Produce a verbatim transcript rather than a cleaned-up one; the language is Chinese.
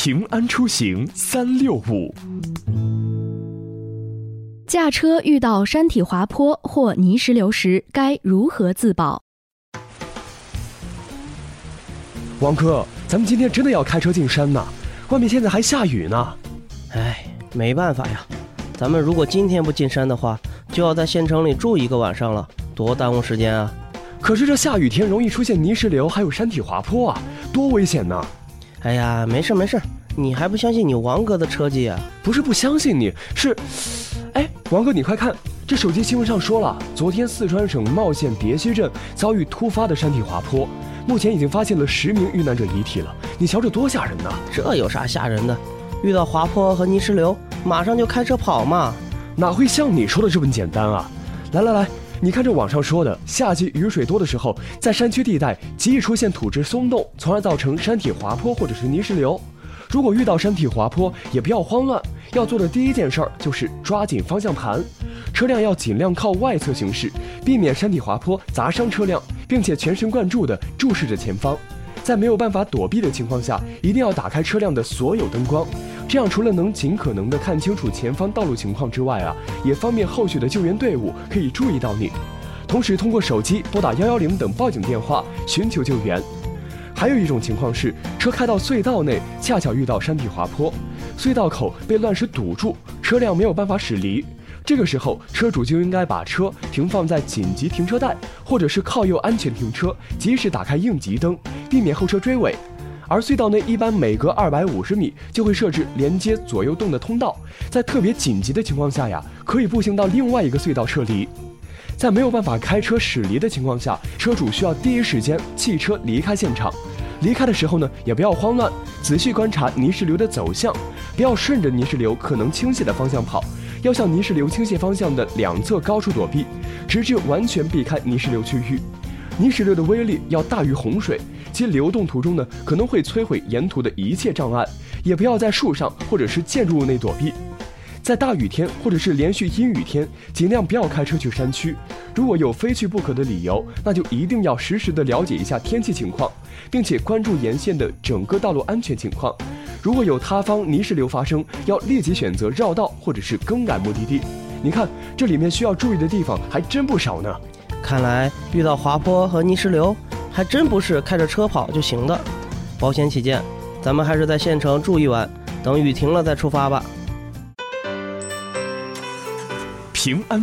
平安出行三六五。 驾车遇到山体滑坡或泥石流时，该如何自保？ 王哥，咱们今天真的要开车进山呐，外面现在还下雨呢。 哎，没办法呀，咱们如果今天不进山的话，就要在县城里住一个晚上了，多耽误时间啊。 可是这下雨天容易出现泥石流还有山体滑坡啊，多危险呢。 哎呀，没事没事，你还不相信你王哥的车技啊？ 不是不相信你，是哎，王哥你快看，这手机新闻上说了，昨天四川省茂县别溪镇遭遇突发的山体滑坡，目前已经发现了十名遇难者遗体了，你瞧这多吓人呢。 这有啥吓人的？遇到滑坡和泥石流马上就开车跑嘛。 哪会像你说的这么简单啊。来来来，你看这网上说的，夏季雨水多的时候，在山区地带极易出现土质松动，从而造成山体滑坡或者是泥石流。如果遇到山体滑坡，也不要慌乱，要做的第一件事儿就是抓紧方向盘，车辆要尽量靠外侧行驶，避免山体滑坡砸伤车辆，并且全神贯注地注视着前方。在没有办法躲避的情况下，一定要打开车辆的所有灯光，这样除了能尽可能地看清楚前方道路情况之外啊，也方便后续的救援队伍可以注意到你。同时通过手机拨打一一零等报警电话寻求救援。还有一种情况是，车开到隧道内，恰巧遇到山体滑坡，隧道口被乱石堵住，车辆没有办法驶离。这个时候，车主就应该把车停放在紧急停车带，或者是靠右安全停车，及时打开应急灯，避免后车追尾。而隧道内一般每隔二百五十米就会设置连接左右洞的通道，在特别紧急的情况下呀，可以步行到另外一个隧道撤离。在没有办法开车驶离的情况下，车主需要第一时间弃车离开现场。离开的时候呢，也不要慌乱，仔细观察泥石流的走向，不要顺着泥石流可能倾泻的方向跑，要向泥石流倾泻方向的两侧高处躲避，直至完全避开泥石流区域。泥石流的威力要大于洪水，其流动途中呢，可能会摧毁沿途的一切障碍，也不要在树上或者是建筑物内躲避。在大雨天或者是连续阴雨天，尽量不要开车去山区。如果有非去不可的理由，那就一定要实时的了解一下天气情况，并且关注沿线的整个道路安全情况。如果有他方泥石流发生，要立即选择绕道或者是更改目的地。你看，这里面需要注意的地方还真不少呢。 看来遇到滑坡和泥石流，还真不是开着车跑就行的。保险起见，咱们还是在县城住一晚，等雨停了再出发吧。 平安